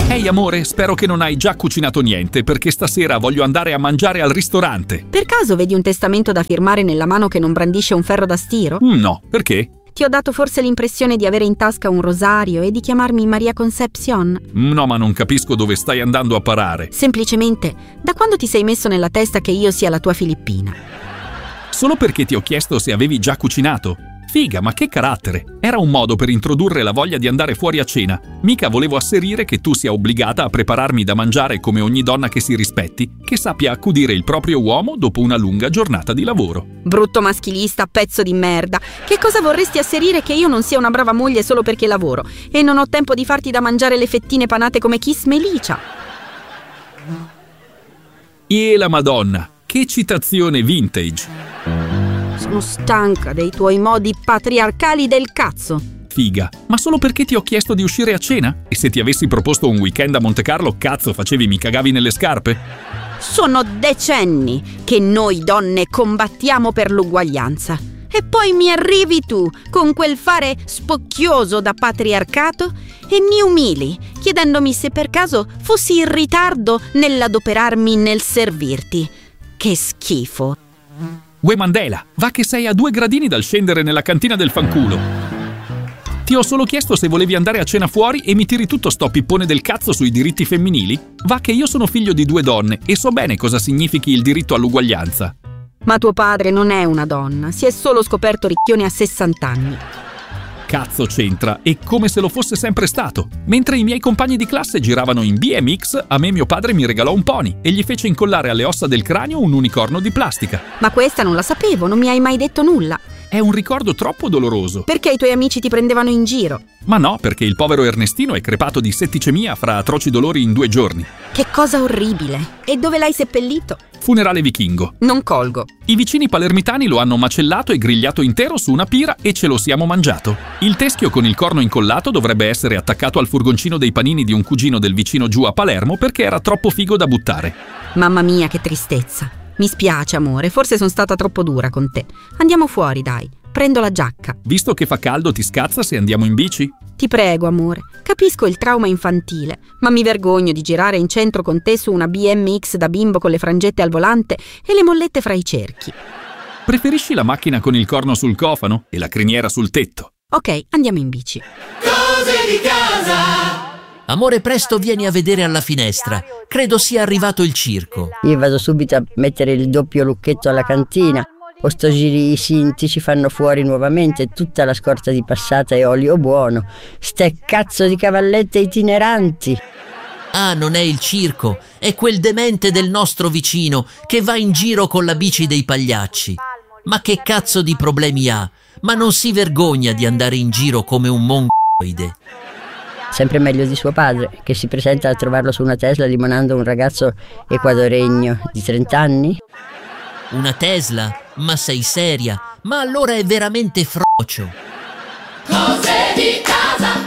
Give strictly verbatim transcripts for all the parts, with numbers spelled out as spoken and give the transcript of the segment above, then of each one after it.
Ehi amore, spero che non hai già cucinato niente, perché stasera voglio andare a mangiare al ristorante. Per caso vedi un testamento da firmare nella mano che non brandisce un ferro da stiro? No, perché? Ti ho dato forse l'impressione di avere in tasca un rosario e di chiamarmi Maria Concepcion? No, ma non capisco dove stai andando a parare. Semplicemente, da quando ti sei messo nella testa che io sia la tua Filippina? Solo perché ti ho chiesto se avevi già cucinato. Figa, ma che carattere! Era un modo per introdurre la voglia di andare fuori a cena. Mica volevo asserire che tu sia obbligata a prepararmi da mangiare come ogni donna che si rispetti, che sappia accudire il proprio uomo dopo una lunga giornata di lavoro. Brutto maschilista, pezzo di merda. Che cosa vorresti asserire che io non sia una brava moglie solo perché lavoro e non ho tempo di farti da mangiare le fettine panate come Kiss Melicia? E la Madonna, che citazione vintage! Sono stanca dei tuoi modi patriarcali del cazzo. Figa, ma solo perché ti ho chiesto di uscire a cena? E se ti avessi proposto un weekend a Monte Carlo, cazzo, facevi mi cagavi nelle scarpe? Sono decenni che noi donne combattiamo per l'uguaglianza. E poi mi arrivi tu con quel fare spocchioso da patriarcato e mi umili, chiedendomi se per caso fossi in ritardo nell'adoperarmi nel servirti. Che schifo. Uè Mandela, va che sei a due gradini dal scendere nella cantina del fanculo. Ti ho solo chiesto se volevi andare a cena fuori e mi tiri tutto sto pippone del cazzo sui diritti femminili? Va che io sono figlio di due donne e so bene cosa significhi il diritto all'uguaglianza. Ma tuo padre non è una donna, si è solo scoperto ricchione a sessanta anni. Cazzo c'entra, è come se lo fosse sempre stato. Mentre i miei compagni di classe giravano in B M X, a me mio padre mi regalò un pony e gli fece incollare alle ossa del cranio un unicorno di plastica. Ma questa non la sapevo, non mi hai mai detto nulla. È un ricordo troppo doloroso. Perché i tuoi amici ti prendevano in giro? Ma no, perché il povero Ernestino è crepato di setticemia fra atroci dolori in due giorni. Che cosa orribile! E dove l'hai seppellito? Funerale vichingo. Non colgo. I vicini palermitani lo hanno macellato e grigliato intero su una pira e ce lo siamo mangiato. Il teschio con il corno incollato dovrebbe essere attaccato al furgoncino dei panini di un cugino del vicino giù a Palermo perché era troppo figo da buttare. Mamma mia, che tristezza. Mi spiace, amore, forse sono stata troppo dura con te. Andiamo fuori, dai. Prendo la giacca. Visto che fa caldo, ti scazza se andiamo in bici? Ti prego, amore. Capisco il trauma infantile, ma mi vergogno di girare in centro con te su una B M X da bimbo con le frangette al volante e le mollette fra i cerchi. Preferisci la macchina con il corno sul cofano e la criniera sul tetto? Ok, andiamo in bici. Cose di casa. Amore, presto vieni a vedere alla finestra. Credo sia arrivato il circo. Io vado subito a mettere il doppio lucchetto alla cantina. O sto giri i sinti ci fanno fuori nuovamente tutta la scorta di passata e olio buono. Ste cazzo di cavallette itineranti. Ah, non è il circo, è quel demente del nostro vicino che va in giro con la bici dei pagliacci. Ma che cazzo di problemi ha? Ma non si vergogna di andare in giro come un mongoloide? Sempre meglio di suo padre, che si presenta a trovarlo su una Tesla limonando un ragazzo equadoregno di trenta anni. Una Tesla? Ma sei seria? Ma allora è veramente frocio. Cose di casa.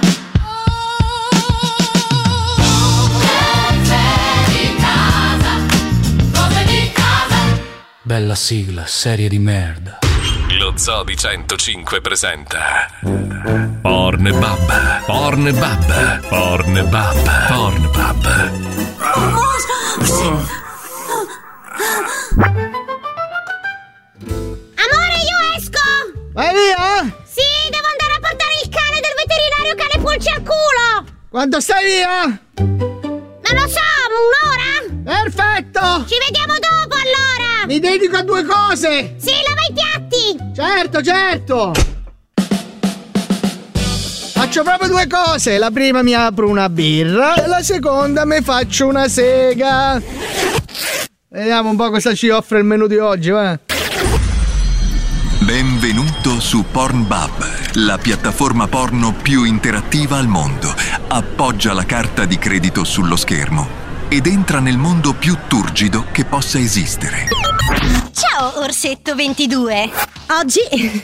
Cose di casa. Cose di casa. Bella sigla, serie di merda. Lo Zoo di centocinque presenta Pornbub, Pornbub, Pornbub, Pornbub. Amore, io esco! Vai via? Sì, devo andare a portare il cane del veterinario cane pulci al culo! Quando stai via? Non lo so, un'ora? Perfetto! Ci vediamo dopo allora! Mi dedico a due cose! Sì, lava i piatti! Certo, certo! Faccio proprio due cose. La prima mi apro una birra e la seconda mi faccio una sega. Vediamo un po' cosa ci offre il menù di oggi, va? Benvenuto su Pornbub, la piattaforma porno più interattiva al mondo. Appoggia la carta di credito sullo schermo ed entra nel mondo più turgido che possa esistere. Ciao, Orsetto ventidue! Oggi...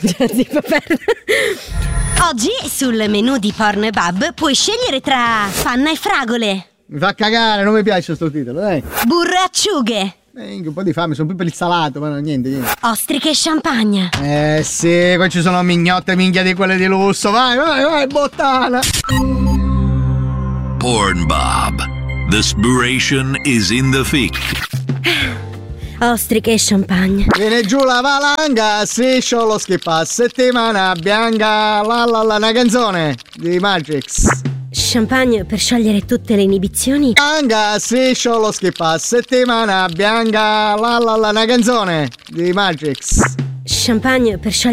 Oggi sul menù di Pornbub puoi scegliere tra panna e fragole. Mi fa cagare, non mi piace sto titolo, dai. Burro e acciughe. Eh, un po' di fame, sono più per il salato, ma no, niente, niente. Ostriche e champagne. Eh sì, qua ci sono mignotte minchia di quelle di lusso. Vai, vai, vai, bottana. Pornbub. The spiration is in the thick. Ostriche e champagne. Viene giù la valanga, striscio lo schippa, settimana bianca, la la la, una canzone di Matrix. Champagne per sciogliere tutte le inibizioni. Bianca, striscio lo schippa, settimana bianca, la la la, una canzone di Matrix. Champagne per sciogliere